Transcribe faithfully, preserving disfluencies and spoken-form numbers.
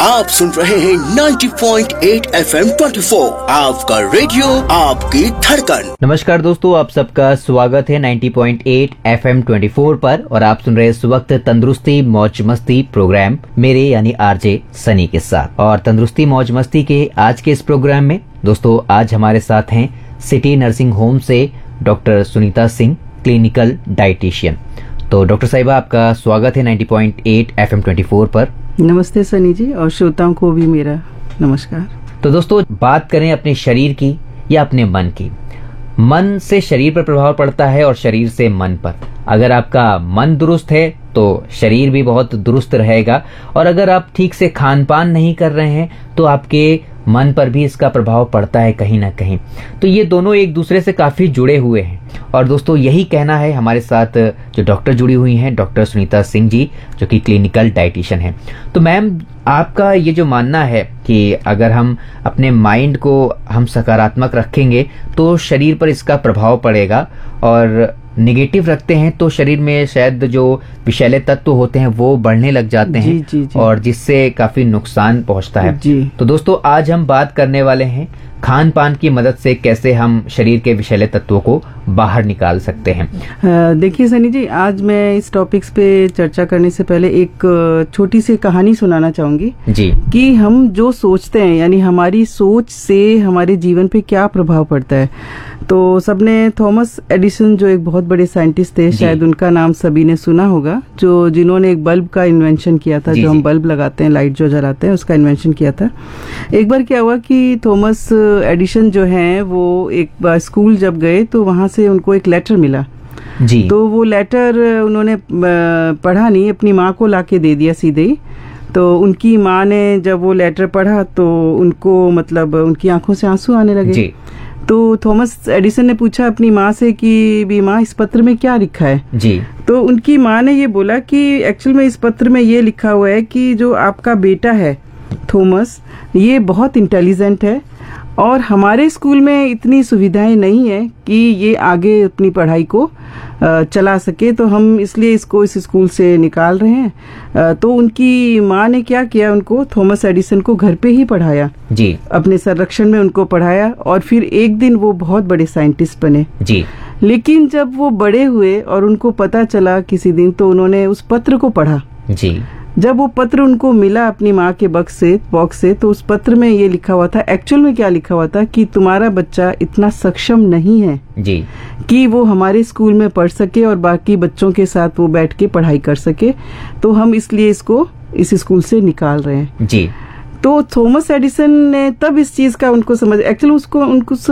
आप सुन रहे हैं नब्बे पॉइंट आठ एफ एम चौबीस, आपका रेडियो आपकी धड़कन। नमस्कार दोस्तों, आप सबका स्वागत है नब्बे पॉइंट आठ एफ एम चौबीस पर और आप सुन रहे इस वक्त तंदुरुस्ती मौज मस्ती प्रोग्राम मेरे यानी आरजे सनी के साथ। और तंदुरुस्ती मौज मस्ती के आज के इस प्रोग्राम में दोस्तों आज हमारे साथ हैं सिटी नर्सिंग होम से doctor Sunita Singh, clinical dietitian. तो डॉक्टर साहिबा, आपका स्वागत है नब्बे पॉइंट आठ एफ एम चौबीस पर। नमस्ते सनी जी, और श्रोताओं को भी मेरा नमस्कार। तो दोस्तों बात करें अपने शरीर की या अपने मन की। मन से शरीर पर प्रभाव पड़ता है और शरीर से मन पर। अगर आपका मन दुरुस्त है तो शरीर भी बहुत दुरुस्त रहेगा, और अगर आप ठीक से खान पान नहीं कर रहे हैं तो आपके मन पर भी इसका प्रभाव पड़ता है कहीं ना कहीं। तो ये दोनों एक दूसरे से काफी जुड़े हुए हैं। और दोस्तों यही कहना है हमारे साथ जो डॉक्टर जुड़ी हुई हैं, डॉक्टर सुनीता सिंह जी, जो कि क्लिनिकल डाइटिशियन हैं। तो मैम, आपका ये जो मानना है कि अगर हम अपने माइंड को हम सकारात्मक रखेंगे तो शरीर पर इसका प्रभाव पड़ेगा, और नेगेटिव रखते हैं तो शरीर में शायद जो विषैले तत्व होते हैं वो बढ़ने लग जाते हैं, जी, जी, जी। और जिससे काफी नुकसान पहुंचता है। जी। तो दोस्तों आज हम बात करने वाले हैं खान पान की मदद से कैसे हम शरीर के विषैले तत्वों को बाहर निकाल सकते हैं। देखिए सनी जी, आज मैं इस टॉपिक्स पे चर्चा करने से पहले एक छोटी सी कहानी सुनाना चाहूंगी जी, कि हम जो सोचते हैं यानी हमारी सोच से हमारे जीवन पे क्या प्रभाव पड़ता है। तो सबने थॉमस एडिसन, जो एक बहुत बड़े साइंटिस्ट थे, शायद उनका नाम सभी ने सुना होगा, जो जिन्होंने एक बल्ब का इन्वेंशन किया था, जो हम बल्ब लगाते हैं, लाइट जो जलाते हैं, उसका इन्वेंशन किया था। एक बार क्या हुआ कि थॉमस एडिसन जो हैं वो एक बार स्कूल जब गए तो वहां से उनको एक लेटर मिला जी। तो वो लेटर उन्होंने पढ़ा नहीं, अपनी माँ को लाके दे दिया सीधे ही। तो उनकी माँ ने जब वो लेटर पढ़ा तो उनको मतलब उनकी आंखों से आंसू आने लगे जी। तो थॉमस एडिसन ने पूछा अपनी माँ से कि भी माँ, इस पत्र में क्या लिखा है जी। तो उनकी माँ ने ये बोला कि एक्चुअल में इस पत्र में ये लिखा हुआ है कि जो आपका बेटा है थॉमस, ये बहुत इंटेलिजेंट है और हमारे स्कूल में इतनी सुविधाएं नहीं है कि ये आगे अपनी पढ़ाई को चला सके, तो हम इसलिए इसको इस स्कूल से निकाल रहे हैं। तो उनकी माँ ने क्या किया, उनको थॉमस एडिसन को घर पे ही पढ़ाया जी, अपने संरक्षण में उनको पढ़ाया, और फिर एक दिन वो बहुत बड़े साइंटिस्ट बने जी। लेकिन जब वो बड़े हुए और उनको पता चला किसी दिन, तो उन्होंने उस पत्र को पढ़ा जी। जब वो पत्र उनको मिला अपनी माँ के बक्स से बॉक्स से, तो उस पत्र में ये लिखा हुआ था, एक्चुअल में क्या लिखा हुआ था कि तुम्हारा बच्चा इतना सक्षम नहीं है जी कि वो हमारे स्कूल में पढ़ सके और बाकी बच्चों के साथ वो बैठ के पढ़ाई कर सके, तो हम इसलिए इसको इस स्कूल से निकाल रहे हैं जी। तो थॉमस एडिसन ने तब इस चीज का उनको समझ, एक्चुअली उसको उनको